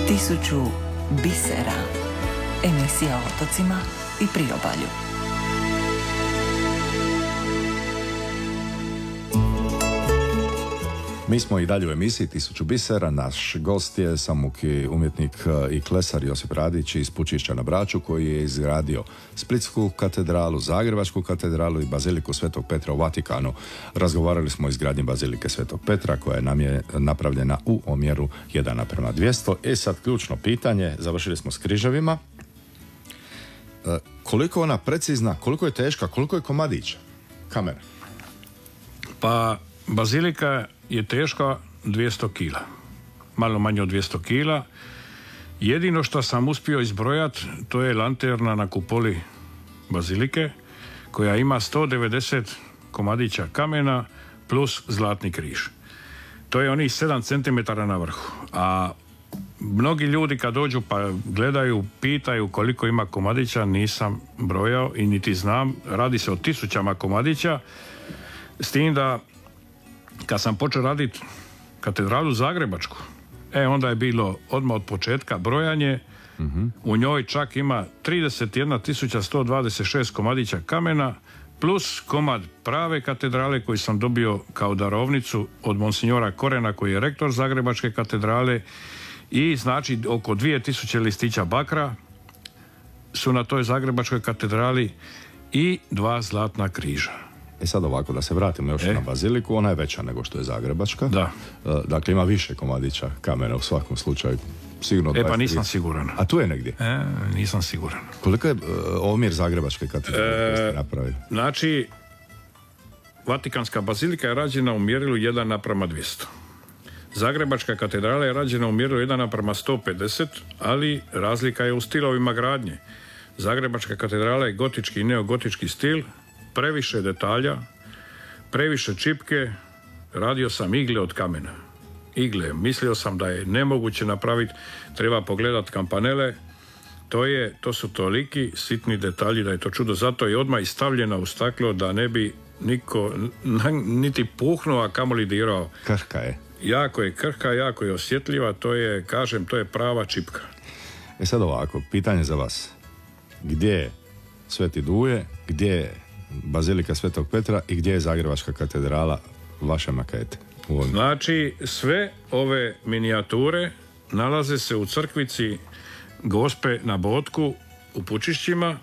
1000 bisera. Emisija o otocima i priobalju. Mi smo i dalje u emisiji 1000 bisera. Naš gost je samuki umjetnik i klesar Josip Radić iz Pučišća na Braču, koji je izgradio Splitsku katedralu, Zagrebačku katedralu i Baziliku Svetog Petra u Vatikanu. Razgovarali smo o izgradnji Bazilike Svetog Petra, koja nam je napravljena u omjeru 1:200. Sad ključno pitanje, završili smo s križevima. Koliko je ona precizna, koliko je teška, koliko je komadića kamera? Pa Bazilika je teška 200 kila. Malo manje od 200 kila. Jedino što sam uspio izbrojati, to je lanterna na kupoli Bazilike, koja ima 190 komadića kamena plus zlatni križ. To je onih 7 cm na vrhu. A mnogi ljudi kad dođu pa gledaju, pitaju koliko ima komadića, nisam brojao i niti znam. Radi se o 1000 komadića, s tim da kad sam počeo raditi katedralu Zagrebačku, onda je bilo odmah od početka brojanje. U njoj čak ima 31.126 komadića kamena plus komad prave katedrale koji sam dobio kao darovnicu od monsignora Korena, koji je rektor Zagrebačke katedrale, i znači oko 2000 listića bakra su na toj Zagrebačkoj katedrali i 2 zlatna križa. Sad ovako, da se vratimo još na Baziliku, ona je veća nego što je Zagrebačka. Da. Dakle, ima više komadića kamena u svakom slučaju. Sigurno pa nisam siguran. A tu je negdje? Nisam siguran. Koliko je omjer Zagrebačke katedrale koje ste napravili? Znači, Vatikanska bazilika je rađena u mjerilu 1:200. Zagrebačka katedrala je rađena u mjerilu 1:150, ali razlika je u stilovima gradnje. Zagrebačka katedrala je gotički i neogotički stil, previše detalja, previše čipke, radio sam igle od kamena. Igle, mislio sam da je nemoguće napraviti, treba pogledat kampanele, to su toliki sitni detalji da je to čudo, zato je odmah i stavljena u staklo da ne bi niko niti puhnuo, a kamoli dirao. Krhka je. Jako je krhka, jako je osjetljiva, to je prava čipka. Sad ovako, pitanje za vas. Gdje je Sveti Duje, gdje je Bazilika Svetog Petra i gdje je Zagrebačka katedrala vaše makete? Znači, sve ove minijature nalaze se u crkvici Gospe na Botku u Pučišćima,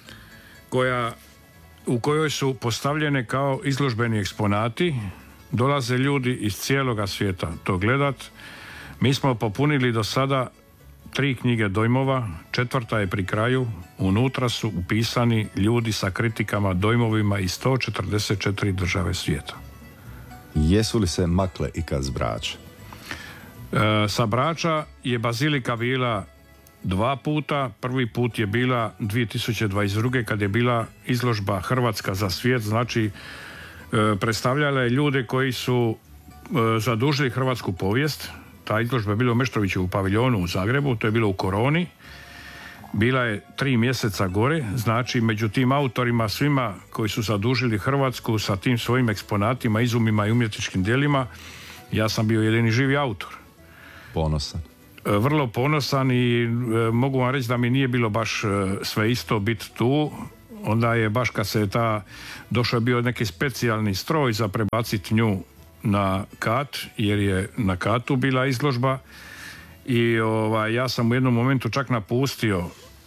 u kojoj su postavljene kao izložbeni eksponati. Dolaze ljudi iz cijeloga svijeta to gledat. Mi smo popunili do sada 3 knjige dojmova, 4. je pri kraju. Unutra su upisani ljudi sa kritikama, dojmovima iz 144 države svijeta. Jesu li se makle ikad s Brača? Sa Brača je Bazilika bila 2 puta. Prvi put je bila 2022. kad je bila izložba Hrvatska za svijet, znači predstavljala je ljude koji su zadužili hrvatsku povijest. Ta izložba je bila u Meštroviću u paviljonu u Zagrebu, to je bilo u koroni. Bila je 3 mjeseca gore, znači među tim autorima svima koji su zadužili Hrvatsku sa tim svojim eksponatima, izumima i umjetničkim djelima, ja sam bio jedini živi autor. Ponosan. Vrlo ponosan i mogu vam reći da mi nije bilo baš sve isto biti tu. Onda je baš kad se došao je bio neki specijalni stroj za prebaciti nju na kat, jer je na katu bila izložba i ja sam u jednom momentu čak napustio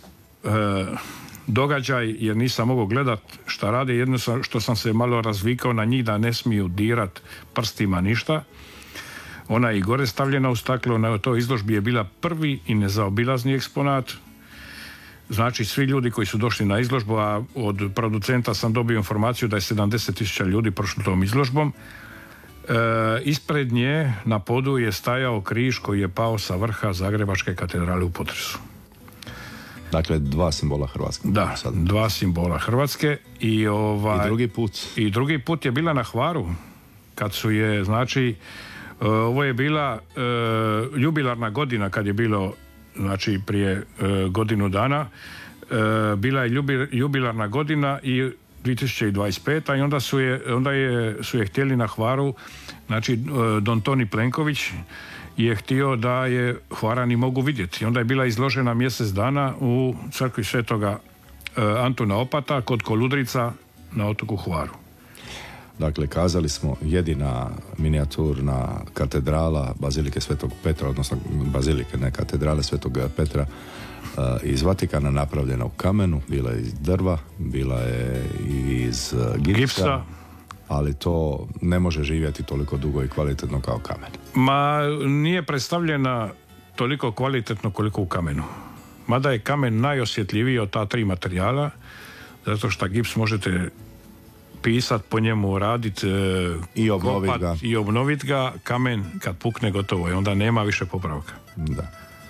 događaj jer nisam mogao gledat šta rade, jedno što sam se malo razvikao na njih da ne smiju dirat prstima ništa. Ona je i gore stavljena u staklo, na toj izložbi je bila prvi i nezaobilazni eksponat. Znači, svi ljudi koji su došli na izložbu, a od producenta sam dobio informaciju da je 70.000 ljudi prošlo tom izložbom, ispred nje na podu je stajao križ koji je pao sa vrha Zagrebačke katedrale u potresu. Dakle, 2 simbola Hrvatske. Da, 2 simbola Hrvatske i drugi put. I drugi put je bila na Hvaru, kad su je, znači, ovo je bila jubilarna godina kad je bilo, znači prije godinu dana, bila je jubilarna godina i 2025. i onda su je htjeli na Hvaru, znači Don Toni Plenković je htio da je Hvarani mogu vidjeti. Onda je bila izložena mjesec dana u crkvi Svetoga Antuna Opata kod Koludrica na otoku Hvaru. Dakle, kazali smo jedina minijaturna katedrala Bazilike Svetog Petra, odnosno Bazilike, ne katedrale Svetog Petra iz Vatikana, napravljena u kamenu, bila je iz drva, bila je iz gipsa, ali to ne može živjeti toliko dugo i kvalitetno kao kamen. Ma, nije predstavljena toliko kvalitetno koliko u kamenu. Mada je kamen najosjetljiviji od ta tri materijala, zato što gips možete pisat po njemu, raditi i obnoviti ga. Kamen kad pukne gotovo je, onda nema više popravka. Da.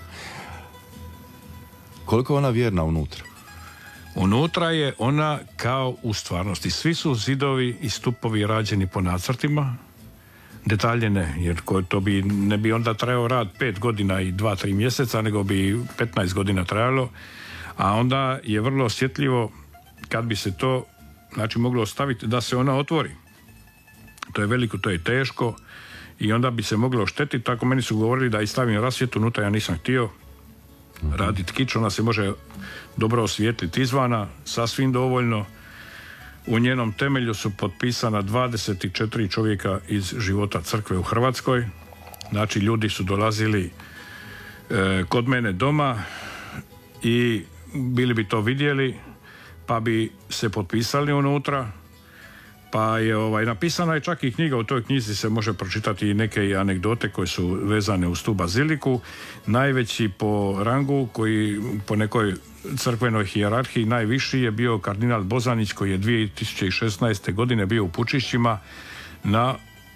Koliko je ona vjerna unutra? Unutra je ona kao u stvarnosti. Svi su zidovi i stupovi rađeni po nacrtima, detalje ne, jer to ne bi onda trajao rad 5 godina i 2-3 mjeseca, nego bi 15 godina trajalo, a onda je vrlo osjetljivo kad bi se to moglo ostaviti da se ona otvori. To je veliko, to je teško i onda bi se moglo oštetiti. Tako meni su govorili da i stavim rasvjetu unutra, ja nisam htio raditi kič, ona se može dobro osvijetliti izvana, sasvim dovoljno. U njenom temelju su potpisana 24 čovjeka iz života crkve u Hrvatskoj. Znači, ljudi su dolazili kod mene doma i bili bi to vidjeli, pa bi se potpisali unutra, pa je napisana je čak i knjiga. U toj knjizi se može pročitati i neke anegdote koje su vezane uz tu baziliku. Najveći po rangu, koji po nekoj crkvenoj hijerarhiji najviši je bio kardinal Bozanić, koji je 2016. godine bio u Pučišćima na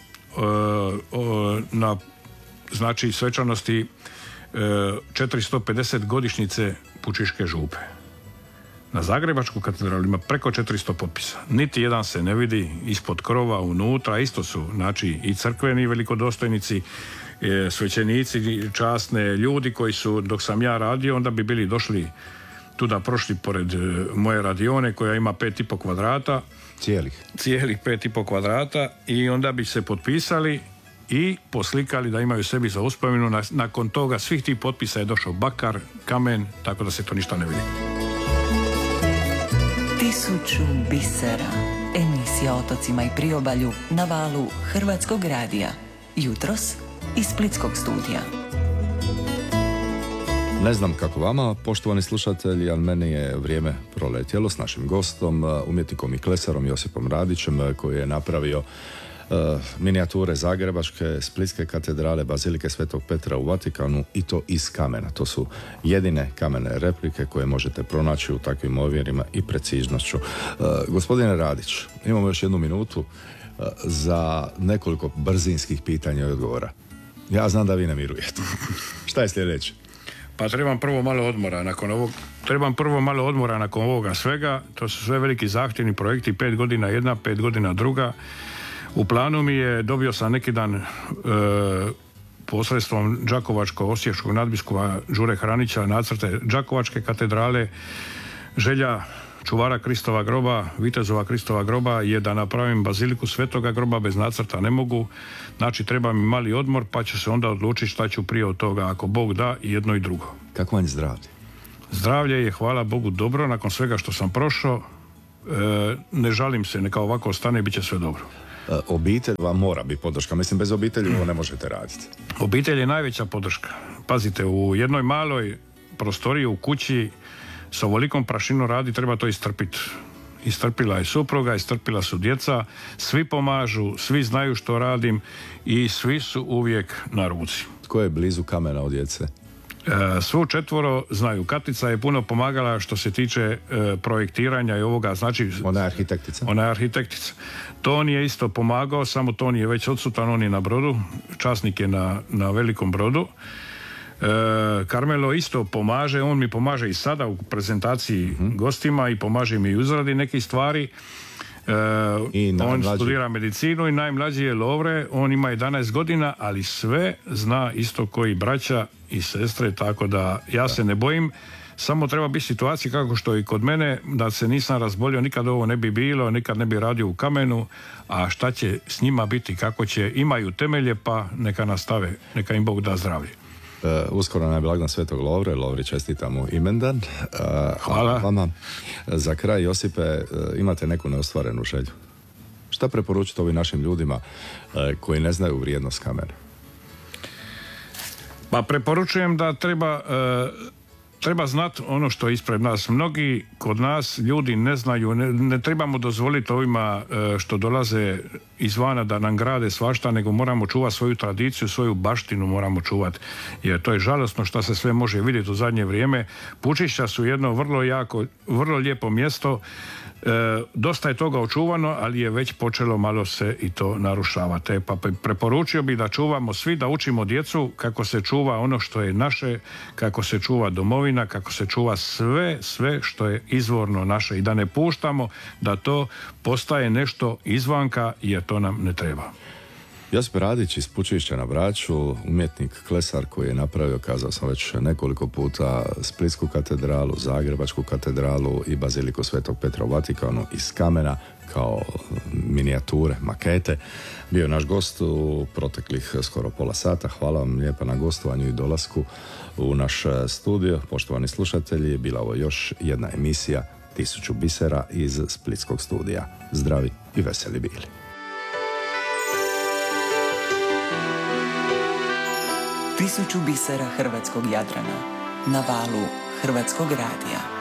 znači svečanosti 450 godišnjice Pučiške župe. Na Zagrebačku katedralu ima preko 400 potpisa. Niti jedan se ne vidi ispod krova, unutra. Isto su, znači, i crkveni velikodostojnici, svećenici, časne ljudi koji su, dok sam ja radio, onda bi bili došli tuda, prošli pored moje radione koja ima 5,5 kvadrata. Cijelih 5,5 kvadrata i onda bi se potpisali i poslikali da imaju sebi za uspomenu. Nakon toga svih tih potpisa je došao bakar, kamen, tako da se to ništa ne vidi. 1000 bisera. Emisija o otocima i priobalju na valu Hrvatskog radija. Jutros iz Splitskog studija. Ne znam kako vama, poštovani slušatelji, ali meni je vrijeme proletjelo s našim gostom, umjetnikom i klesarom Josipom Radićem, koji je napravio minijature Zagrebačke, Splitske katedrale, Bazilike Svetog Petra u Vatikanu, i to iz kamena. To su jedine kamene replike koje možete pronaći u takvim ovjerima i preciznošću. Gospodine Radić, imamo još 1 minutu za nekoliko brzinskih pitanja i odgovora. Ja znam da vi ne mirujete. Šta je sljedeće? Pa trebam prvo malo odmora nakon ovoga svega. To su sve veliki zahtjevni projekti, 5 godina jedna, 5 godina druga. U planu mi je, dobio sam neki dan posredstvom Đakovačko-osječkog nadbiskupa Đure Hranića nacrte Đakovačke katedrale. Želja čuvara Kristova groba, vitezova Kristova groba je da napravim baziliku Svetoga groba, bez nacrta ne mogu. Znači, treba mi mali odmor, pa ću se onda odlučiti šta ću prije od toga, ako Bog da, i jedno i drugo. Kako vam je zdravlje? Zdravlje je, hvala Bogu, dobro. Nakon svega što sam prošao, ne žalim se, neka ovako ostane, bit će sve dobro. Obitelj vam mora biti podrška. Mislim, bez obitelji ovo ne možete raditi. Obitelj je najveća podrška. Pazite, u jednoj maloj prostoriji u kući s ovolikom prašinom radi, treba to istrpiti. Istrpila je supruga, istrpila su djeca, svi pomažu, svi znaju što radim i svi su uvijek na ruci. Tko je blizu kamena od djece? Svu 4 znaju. Katica je puno pomagala što se tiče projektiranja i ovoga, znači... Ona je arhitektica? Ona je arhitektica. Toni je isto pomagao, samo Toni je već odsutan, on je na brodu, časnik je na velikom brodu. Karmelo isto pomaže, on mi pomaže i sada u prezentaciji gostima i pomaže mi u izradi nekih stvari. On studira medicinu i najmlađi je Lovre, on ima 11 godina, ali sve zna isto koji braća i sestre, tako da ja se ne bojim. Samo treba biti situacija kako što i kod mene, da se nisam razbolio, nikad ovo ne bi bilo, nikad ne bi radio u kamenu, a šta će s njima biti, kako će, imaju temelje, pa neka nastave, neka im Bog da zdravlje. Uskoro nam je blagdan Svetog Lovre. Lovri, čestitam mu imendan. Hvala. Vama. Za kraj, Josipe, imate neku neostvarenu želju? Šta preporučite ovim našim ljudima koji ne znaju vrijednost kamena? Pa preporučujem da treba znati ono što je ispred nas. Mnogi kod nas ljudi ne znaju, ne trebamo dozvoliti ovima što dolaze izvana da nam grade svašta, nego moramo čuvati svoju tradiciju, svoju baštinu moramo čuvati. Jer to je žalosno što se sve može vidjeti u zadnje vrijeme. Pučišća su jedno vrlo lijepo mjesto. Dosta je toga očuvano, ali je već počelo malo se i to narušavati. Pa preporučio bih da čuvamo svi, da učimo djecu kako se čuva ono što je naše, kako se čuva domovina, kako se čuva sve što je izvorno naše i da ne puštamo da to postaje nešto izvanka, jer to nam ne treba. Josip Radić iz Pučišća na Braču, umjetnik, klesar koji je napravio, kazao sam već nekoliko puta, Splitsku katedralu, Zagrebačku katedralu i Baziliku Svetog Petra u Vatikanu iz kamena kao minijature, makete. Bio je naš gost u proteklih skoro pola sata. Hvala vam lijepa na gostovanju i dolasku u naš studio. Poštovani slušatelji, bila ovo još jedna emisija 1000 bisera iz Splitskog studija. Zdravi i veseli bili. Tisuću bisera hrvatskog Jadrana na valu Hrvatskog radija.